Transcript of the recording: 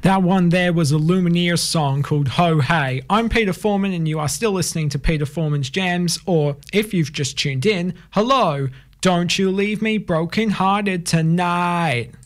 That one there was a Lumineers song called Ho Hey. I'm Peter Foreman and you are still listening to Peter Foreman's Jams, or if you've just tuned in, hello, don't you leave me broken hearted tonight.